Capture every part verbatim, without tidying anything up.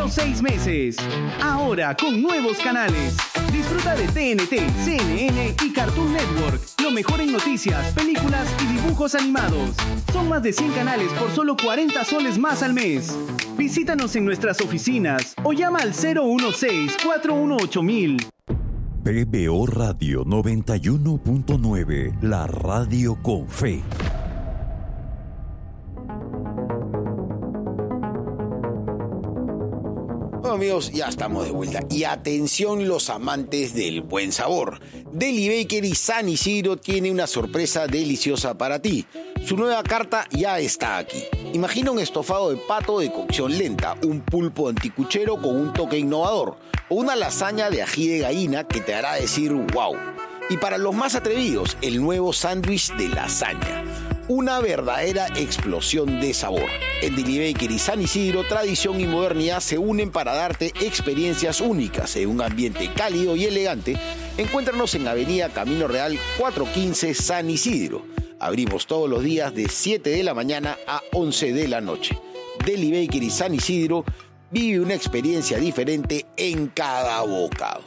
solo seis meses. Ahora con nuevos canales. Disfruta de T N T, C N N y Cartoon Network. Lo mejor en noticias, películas y dibujos animados. Son más de cien canales por solo cuarenta soles más al mes. Visítanos en nuestras oficinas o llama al cero uno seis, cuatro uno ocho mil. P B O Radio noventa y uno punto nueve, la radio con fe. Bueno, amigos, ya estamos de vuelta. Y atención los amantes del buen sabor. Deli Bakery San Isidro tiene una sorpresa deliciosa para ti. Su nueva carta ya está aquí. Imagina un estofado de pato de cocción lenta, un pulpo anticuchero con un toque innovador, o una lasaña de ají de gallina que te hará decir wow. Y para los más atrevidos, el nuevo sándwich de lasaña. Una verdadera explosión de sabor. En Deli Bakery San Isidro, tradición y modernidad se unen para darte experiencias únicas en un ambiente cálido y elegante. Encuéntranos en Avenida Camino Real cuatrocientos quince San Isidro. Abrimos todos los días de siete de la mañana a once de la noche. Deli Bakery San Isidro vive una experiencia diferente en cada bocado.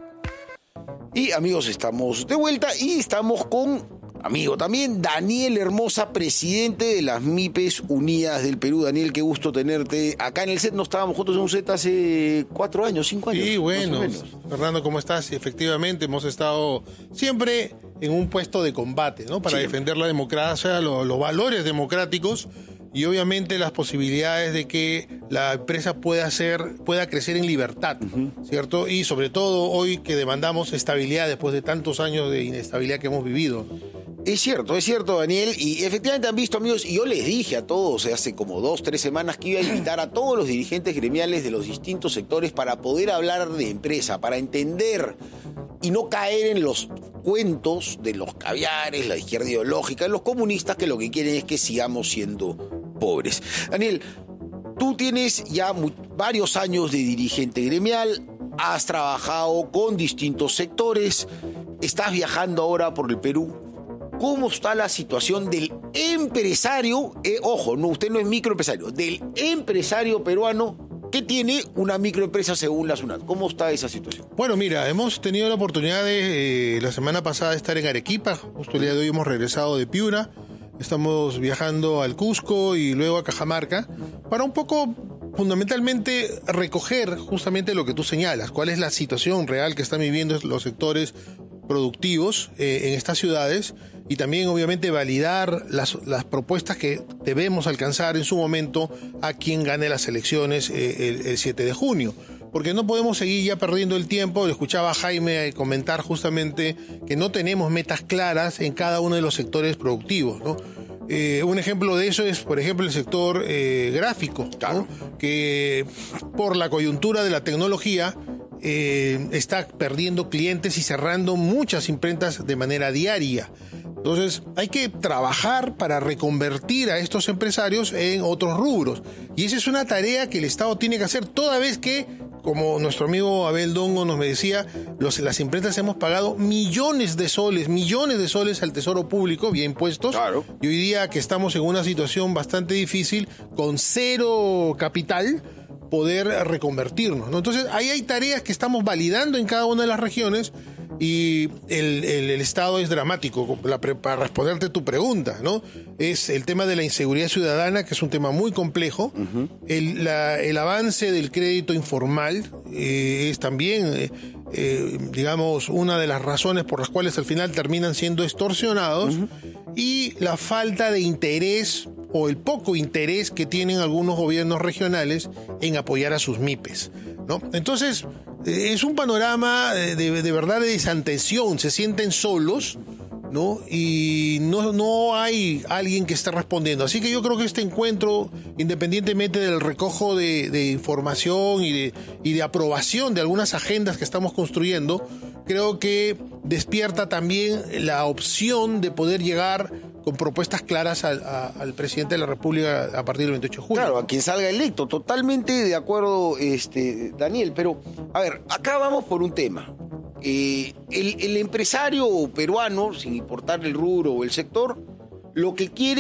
Y amigos, estamos de vuelta y estamos con, amigo también, Daniel Hermosa, presidente de las MIPES Unidas del Perú. Daniel, qué gusto tenerte acá en el set. No estábamos juntos en un set hace cuatro años, cinco años. Sí, bueno, Fernando, ¿cómo estás? Efectivamente, hemos estado siempre en un puesto de combate, ¿no? Para sí. defender la democracia, lo, los valores democráticos y obviamente las posibilidades de que la empresa pueda ser, pueda crecer en libertad, uh-huh. ¿cierto? Y sobre todo hoy que demandamos estabilidad después de tantos años de inestabilidad que hemos vivido. Es cierto, es cierto, Daniel, y efectivamente han visto, amigos, y yo les dije a todos hace como dos, tres semanas que iba a invitar a todos los dirigentes gremiales de los distintos sectores para poder hablar de empresa, para entender y no caer en los cuentos de los caviares, la izquierda ideológica, de los comunistas que lo que quieren es que sigamos siendo pobres. Daniel, tú tienes ya muy, varios años de dirigente gremial, has trabajado con distintos sectores, estás viajando ahora por el Perú. ¿Cómo está la situación del empresario? Eh, ojo, no, usted no es microempresario, del empresario peruano que tiene una microempresa según la SUNAT. ¿Cómo está esa situación? Bueno, mira, hemos tenido la oportunidad de, eh, la semana pasada de estar en Arequipa, justo el día de hoy hemos regresado de Piura, estamos viajando al Cusco y luego a Cajamarca, para un poco, fundamentalmente, recoger justamente lo que tú señalas, cuál es la situación real que están viviendo los sectores productivos eh, en estas ciudades y también obviamente validar las, las propuestas que debemos alcanzar en su momento a quien gane las elecciones eh, el, el siete de junio. Porque no podemos seguir ya perdiendo el tiempo. Le escuchaba a Jaime comentar justamente que no tenemos metas claras en cada uno de los sectores productivos, ¿no? Eh, un ejemplo de eso es, por ejemplo, el sector eh, gráfico, ¿no? Que por la coyuntura de la tecnología eh, está perdiendo clientes y cerrando muchas imprentas de manera diaria. Entonces hay que trabajar para reconvertir a estos empresarios en otros rubros. Y esa es una tarea que el Estado tiene que hacer toda vez que, como nuestro amigo Abel Dongo nos decía, los, las imprentas hemos pagado millones de soles, millones de soles al Tesoro Público vía impuestos. Claro. Y hoy día que estamos en una situación bastante difícil, con cero capital, poder reconvertirnos, ¿no? Entonces ahí hay tareas que estamos validando en cada una de las regiones. Y el, el, el estado es dramático. La, para responderte tu pregunta, ¿no? Es el tema de la inseguridad ciudadana, que es un tema muy complejo. Uh-huh. El, la, el avance del crédito informal eh, es también, eh, eh, digamos, una de las razones por las cuales al final terminan siendo extorsionados. Uh-huh. Y la falta de interés o el poco interés que tienen algunos gobiernos regionales en apoyar a sus MIPES, ¿no? Entonces, es un panorama de, de, de verdad de desatención, se sienten solos, ¿no? Y no, no hay alguien que esté respondiendo. Así que yo creo que este encuentro, independientemente del recojo de, de información y de, y de aprobación de algunas agendas que estamos construyendo, creo que despierta también la opción de poder llegar con propuestas claras al, a, al presidente de la República a partir del veintiocho de julio. Claro, a quien salga electo, totalmente de acuerdo, este, Daniel, pero, a ver, acá vamos por un tema. Eh, el, el empresario peruano, sin importar el rubro o el sector, lo que quiere